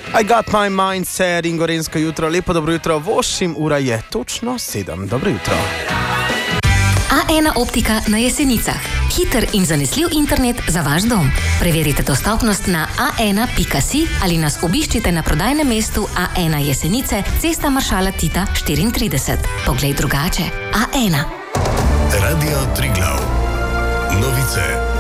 I got my mindset in gorensko jutro. Lepo dobro jutro, vošim, ura je točno 7. Dobro jutro. A1 optika na Jesenicah. Hiter in zanesljiv internet za vaš dom. Preverite dostopnost na a1.si ali nas obiščite na prodajnem mestu A1 Jesenice, cesta Maršala Tita 34. Poglej drugače. A1. Radio Triglav. Novice.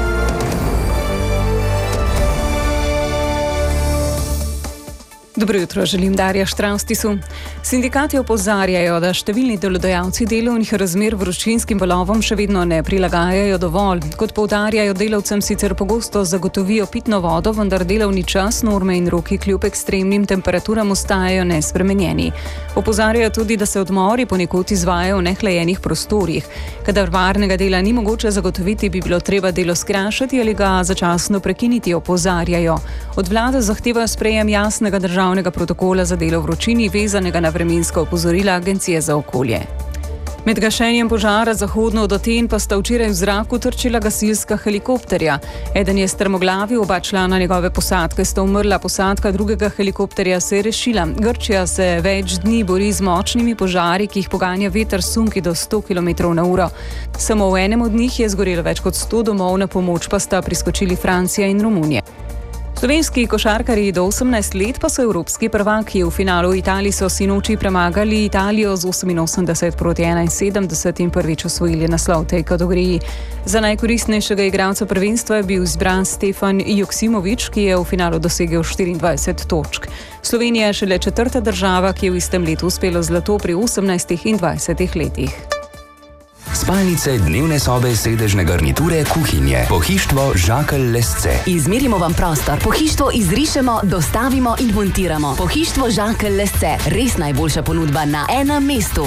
Dobro jutro, želim Darja Štravstisu. Sindikati opozarjajo, da številni delodajalci delovnih razmer vročinskim valovom še vedno ne prilagajajo dovolj. Kot poudarjajo, delavcem sicer pogosto zagotovijo pitno vodo, vendar delovni čas, norme in roki kljub ekstremnim temperaturam ostajajo nespremenjeni. Opozarjajo tudi, da se odmori ponekod izvajajo v nehlajenih prostorih. Kadar varnega dela ni mogoče zagotoviti, bi bilo treba delo skrajšati ali ga začasno prekiniti, opozarjajo. Od vlade zahtevajo sprejem jasnega državnega protokola za delo v vročini, vezanega na vremenska opozorila Agencije za okolje. Med gašenjem požara zahodno od Aten pa sta včeraj v zraku trčila gasilska helikopterja. Eden je strmoglavil, oba člana njegove posadke sta umrla, posadka drugega helikopterja se je rešila. Grčija se več dni bori z močnimi požari, ki jih poganja veter sunki do 100 km/h. Samo v enem od njih je zgorelo več kot 100 domov, na pomoč pa sta priskočili Francija in Romunija. Slovenski košarkarji do 18 let pa so evropski prvaki. V finalu v Italiji so sinoči premagali Italijo z 88-71 in prvič osvojili naslov tej kategoriji. Za najkoristnejšega igralca prvenstva je bil izbran Stefan Joksimović, ki je v finalu dosegel 24 točk. Slovenija je šele četrta država, ki je v istem letu uspelo zlato pri 18 in 20 letih. Spalnice, dnevne sobe, sedežne garniture, kuhinje. Pohištvo Žakelj Lesce. Izmerimo vam prostor, pohištvo izrišemo, dostavimo in montiramo. Pohištvo Žakelj Lesce. Res najboljša ponudba na enem mestu.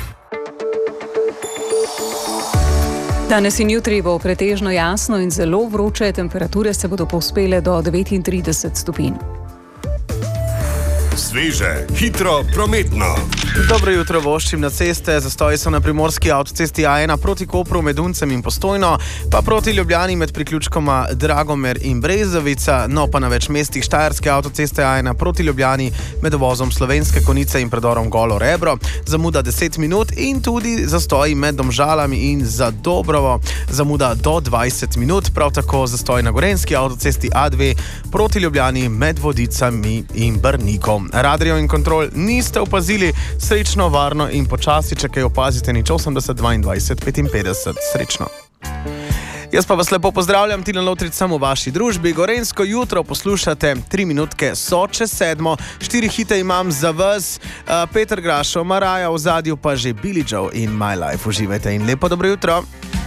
Danes in jutri bo pretežno jasno in zelo vroče, temperature se bodo povzpele do 39 stopinj. Sveže, hitro, prometno. Dobro jutro, voščim na ceste. Zastoji so na primorski avtocesti A1 proti Kopru med Uncem in Postojno, pa proti Ljubljani med priključkoma Dragomer in Brezovica, no pa na več mestih štajerske avtoceste A1 proti Ljubljani med uvozom Slovenske Konjice in predorom Golo Rebro. Zamuda 10 minut in tudi zastoji med Domžalami in Zadobrovo. Zamuda do 20 minut, prav tako zastoj na gorenski avtocesti A2 proti Ljubljani med Vodicami in Brnikom. Radarjev in kontrol niste opazili, srečno, varno in počasi, če kaj opazite, nič 80 22 55. Srečno. Jaz pa vas lepo pozdravljam, Tilen Lotrič sem v vaši družbi. Gorensko jutro poslušate, 3 minutke so čez 7, 4 hite imam za vas, Peter Grašo, Maraja, v zadju pa že Billy Joe in My Life. Uživajte in lepo dobro jutro.